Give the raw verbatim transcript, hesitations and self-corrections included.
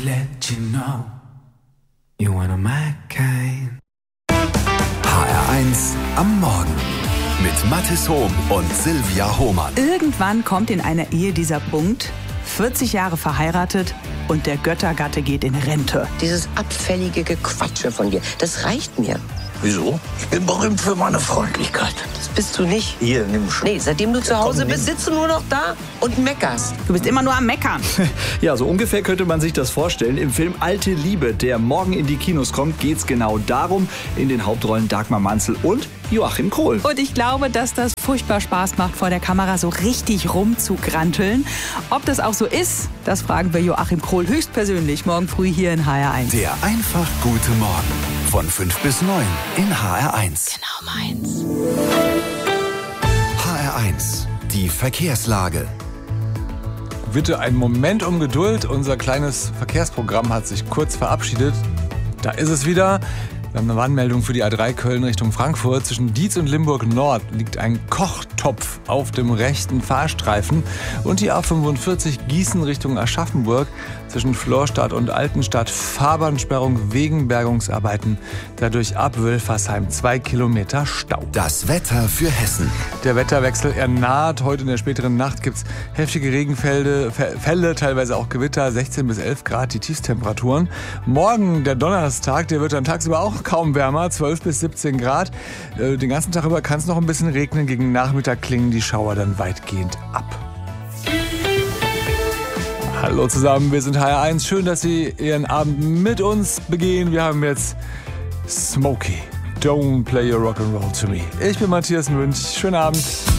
let you know you wanna my kind. H R eins am Morgen mit Mathis Hohm und Silvia Hohmann. Irgendwann kommt in einer Ehe dieser Punkt, vierzig Jahre verheiratet und der Göttergatte geht in Rente. Dieses abfällige Gequatsche von dir, das reicht mir. Wieso? Ich bin berühmt für meine Freundlichkeit. Das bist du nicht. Hier, nimm schon. Nee, seitdem du zu Hause Komm, bist, sitzt du nur noch da und meckerst. Du bist immer nur am Meckern. Ja, so ungefähr könnte man sich das vorstellen. Im Film Alte Liebe, der morgen in die Kinos kommt, geht's genau darum. In den Hauptrollen Dagmar Manzel und Joachim Krohl. Und ich glaube, dass das furchtbar Spaß macht, vor der Kamera so richtig rumzugranteln. Ob das auch so ist, das fragen wir Joachim Krohl höchstpersönlich morgen früh hier in H R eins. Der einfach gute Morgen. Von fünf bis neun in H R eins. Genau meins. H R eins. Die Verkehrslage. Bitte einen Moment um Geduld. Unser kleines Verkehrsprogramm hat sich kurz verabschiedet. Da ist es wieder. Wir haben eine Warnmeldung für die A drei Köln Richtung Frankfurt. Zwischen Dietz und Limburg Nord liegt ein Kochtopf auf dem rechten Fahrstreifen. Und die A fünfundvierzig Gießen Richtung Aschaffenburg. Zwischen Florstadt und Altenstadt Fahrbahnsperrung wegen Bergungsarbeiten. Dadurch ab Wölfersheim zwei Kilometer Stau. Das Wetter für Hessen. Der Wetterwechsel, er naht. Heute in der späteren Nacht gibt es heftige Regenfälle, Fälle, teilweise auch Gewitter, sechzehn bis elf Grad die Tiefstemperaturen. Morgen, der Donnerstag, der wird dann tagsüber auch kaum wärmer, zwölf bis siebzehn Grad. Den ganzen Tag über kann es noch ein bisschen regnen. Gegen Nachmittag klingen die Schauer dann weitgehend ab. Hallo zusammen, wir sind H R eins. Schön, dass Sie Ihren Abend mit uns begehen. Wir haben jetzt Smokey. Don't play your rock'n'roll to me. Ich bin Matthias Münch. Schönen Abend.